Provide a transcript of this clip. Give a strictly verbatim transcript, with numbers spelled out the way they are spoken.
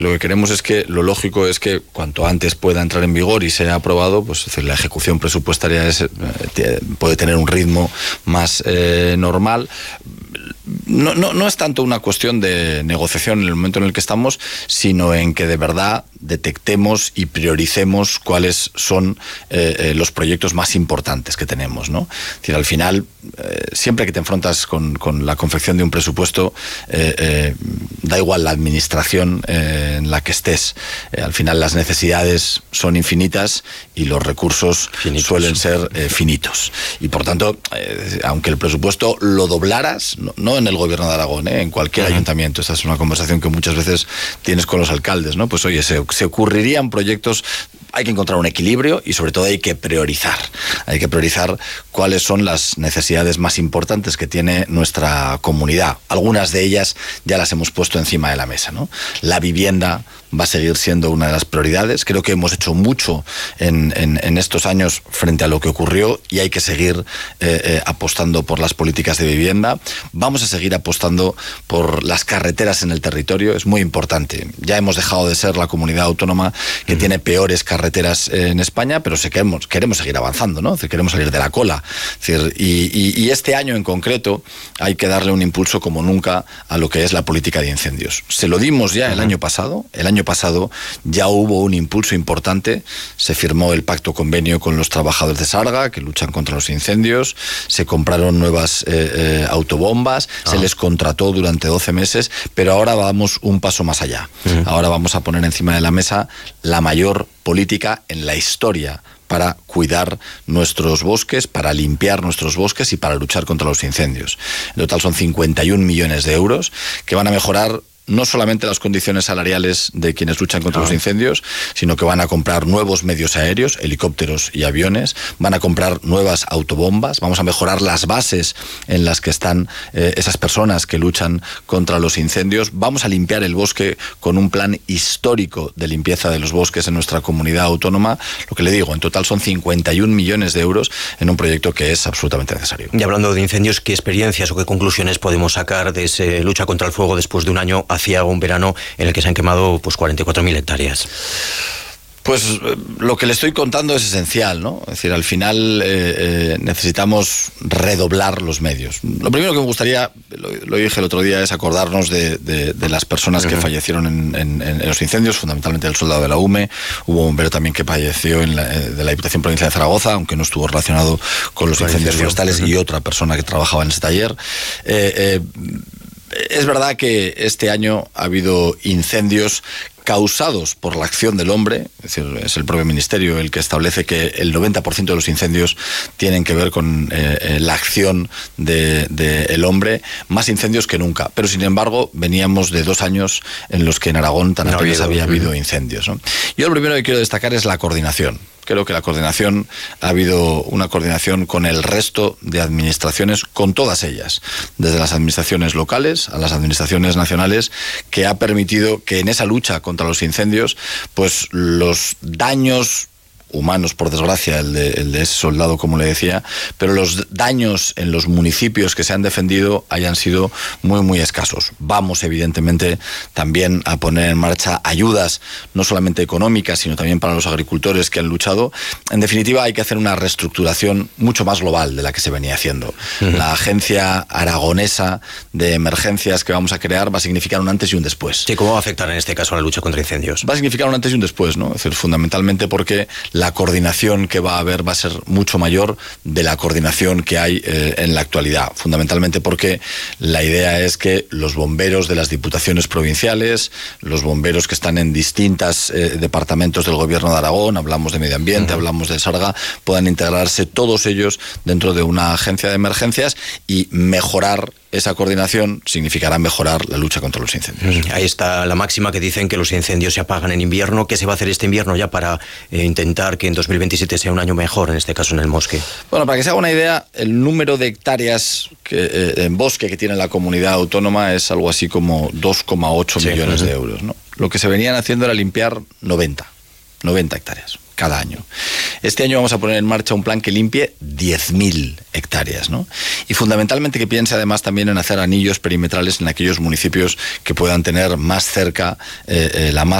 Lo que queremos es que, lo lógico es que cuanto antes pueda entrar en vigor y sea aprobado, pues es decir, la ejecución presupuestaria es, eh, puede tener un ritmo más eh, normal. No, no, no es tanto una cuestión de negociación en el momento en el que estamos, sino en que de verdad detectemos y prioricemos cuáles son eh, eh, los proyectos más importantes que tenemos, ¿no? Es decir, al final, eh, siempre que te enfrentas con, con la confección de un presupuesto, eh, eh, da igual la administración eh, en la que estés. Eh, al final las necesidades son infinitas y los recursos finitos. suelen ser eh, finitos. Y por tanto, eh, aunque el presupuesto lo doblaras, no, no en el gobierno de Aragón, ¿eh? en cualquier uh-huh. ayuntamiento, esta es una conversación que muchas veces tienes con los alcaldes, ¿no? Pues oye, se, se ocurrirían proyectos, hay que encontrar un equilibrio y sobre todo hay que priorizar. Hay que priorizar cuáles son las necesidades más importantes que tiene nuestra comunidad. Algunas de ellas ya las hemos puesto encima de la mesa, ¿no? La vivienda va a seguir siendo una de las prioridades. Creo que hemos hecho mucho en, en, en estos años frente a lo que ocurrió y hay que seguir eh, eh, apostando por las políticas de vivienda. Vamos a seguir apostando por las carreteras en el territorio. Es muy importante. Ya hemos dejado de ser la comunidad autónoma que uh-huh. tiene peores carreteras en España, pero se queremos, queremos seguir avanzando, ¿no? Es decir, queremos salir de la cola. Es decir, y, y, y este año en concreto hay que darle un impulso como nunca a lo que es la política de incendios. Se lo dimos ya uh-huh. el año pasado. El año pasado ya hubo un impulso importante, se firmó el pacto convenio con los trabajadores de Sarga que luchan contra los incendios, se compraron nuevas eh, eh, autobombas, ah. se les contrató durante doce meses, pero ahora vamos un paso más allá. Uh-huh. Ahora vamos a poner encima de la mesa la mayor política en la historia para cuidar nuestros bosques, para limpiar nuestros bosques y para luchar contra los incendios. En total son cincuenta y un millones de euros que van a mejorar no solamente las condiciones salariales de quienes luchan contra ah. los incendios, sino que van a comprar nuevos medios aéreos, helicópteros y aviones, van a comprar nuevas autobombas, vamos a mejorar las bases en las que están eh, esas personas que luchan contra los incendios, vamos a limpiar el bosque con un plan histórico de limpieza de los bosques en nuestra comunidad autónoma. Lo que le digo, en total son cincuenta y un millones de euros en un proyecto que es absolutamente necesario. Y hablando de incendios, ¿qué experiencias o qué conclusiones podemos sacar de esa lucha contra el fuego después de un año hacia un verano en el que se han quemado pues cuarenta y cuatro mil hectáreas? Pues lo que le estoy contando es esencial, ¿no? Es decir, al final eh, eh, necesitamos redoblar los medios. Lo primero que me gustaría, lo, lo dije el otro día, es acordarnos de, de, de las personas que uh-huh. fallecieron en, en, en los incendios, fundamentalmente el soldado de la U M E. Hubo un bombero también que falleció en la, de la Diputación Provincial de Zaragoza, aunque no estuvo relacionado con los incendios forestales, uh-huh. y otra persona que trabajaba en ese taller. Eh, eh, Es verdad que este año ha habido incendios causados por la acción del hombre, es decir, es el propio Ministerio el que establece que el noventa por ciento de los incendios tienen que ver con eh, la acción del de, de hombre, más incendios que nunca, pero sin embargo veníamos de dos años en los que en Aragón tan apenas no había habido incendios, ¿no? Yo lo primero que quiero destacar es la coordinación. Creo que la coordinación, ha habido una coordinación con el resto de administraciones, con todas ellas, desde las administraciones locales a las administraciones nacionales, que ha permitido que en esa lucha contra los incendios, pues los daños humanos, por desgracia, el de, el de ese soldado, como le decía, pero los daños en los municipios que se han defendido hayan sido muy, muy escasos. Vamos, evidentemente, también a poner en marcha ayudas, no solamente económicas, sino también para los agricultores que han luchado. En definitiva, hay que hacer una reestructuración mucho más global de la que se venía haciendo. Uh-huh. La Agencia Aragonesa de Emergencias que vamos a crear va a significar un antes y un después. Sí, ¿cómo va a afectar en este caso a la lucha contra incendios? Va a significar un antes y un después, ¿no? Es decir, fundamentalmente porque la coordinación que va a haber va a ser mucho mayor de la coordinación que hay eh, en la actualidad, fundamentalmente porque la idea es que los bomberos de las diputaciones provinciales, los bomberos que están en distintos eh, departamentos del gobierno de Aragón, hablamos de medio ambiente, uh-huh. hablamos de Sarga, puedan integrarse todos ellos dentro de una agencia de emergencias y mejorar esa coordinación significará mejorar la lucha contra los incendios. Ahí está la máxima que dicen que los incendios se apagan en invierno. ¿Qué se va a hacer este invierno ya para eh, intentar que en dos mil veintisiete sea un año mejor, en este caso en el bosque? Bueno, para que se haga una idea, el número de hectáreas que, eh, en bosque que tiene la comunidad autónoma es algo así como dos coma ocho sí, millones uh-huh. de euros, ¿no? Lo que se venían haciendo era limpiar noventa hectáreas. cada año. Este año vamos a poner en marcha un plan que limpie diez mil hectáreas, ¿no? Y fundamentalmente que piense además también en hacer anillos perimetrales en aquellos municipios que puedan tener más cerca eh, eh, la masa